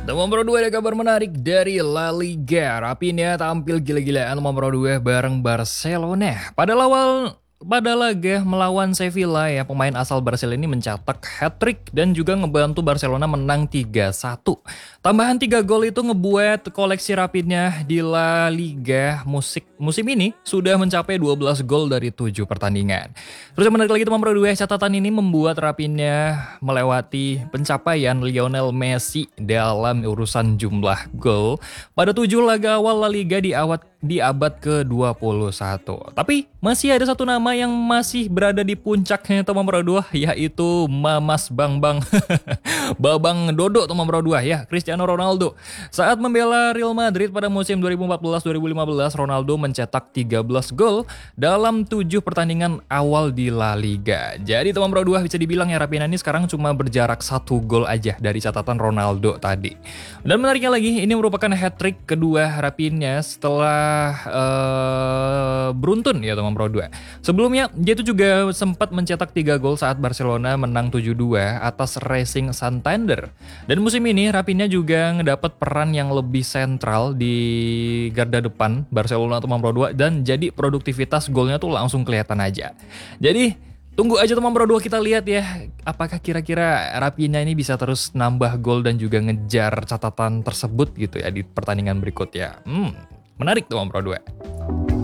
Teman Pro 2 ada kabar menarik dari La Liga. Rafinha tampil gila-gilaan teman Pro 2 bareng Barcelona. Pada laga melawan Sevilla ya, pemain asal Barcelona ini mencetak hat-trick dan juga ngebantu Barcelona menang 3-1. Tambahan 3 gol itu ngebuat koleksi Rafinha di La Liga musim ini sudah mencapai 12 gol dari 7 pertandingan. Terus yang menarik lagi teman Pro 2, catatan ini membuat Rafinha melewati pencapaian Lionel Messi dalam urusan jumlah gol pada 7 laga awal La Liga di abad ke-21. Tapi masih ada satu nama yang masih berada di puncaknya teman Pro 2, yaitu Mamas Bang Babang Dodo teman Pro 2 ya, Cristiano Ronaldo. Saat membela Real Madrid pada musim 2014-2015, Ronaldo mencetak 13 gol dalam 7 pertandingan awal di La Liga. Jadi teman Pro 2 bisa dibilang ya, Rafinha ini sekarang cuma berjarak 1 gol aja dari catatan Ronaldo tadi. Dan menariknya lagi, ini merupakan hat-trick kedua Rafinha setelah beruntun ya teman Pro 2. Sebelumnya dia itu juga sempat mencetak 3 gol saat Barcelona menang 7-2 atas Racing Santander. Dan musim ini Rafinha juga ngedapat peran yang lebih sentral di garda depan Barcelona teman Pro 2, dan jadi produktivitas golnya tuh langsung kelihatan aja. Jadi tunggu aja teman Pro 2, kita lihat ya apakah kira-kira Rafinha ini bisa terus nambah gol dan juga ngejar catatan tersebut gitu ya di pertandingan berikutnya. Menarik teman Pro 2.